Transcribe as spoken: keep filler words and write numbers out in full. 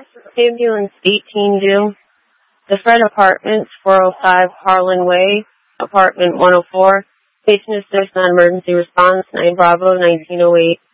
Ambulance eighteen due. The Fred Apartments, four oh five Harlan Way, Apartment one oh four. Patient assist non-emergency response, nine Bravo, nineteen oh eight.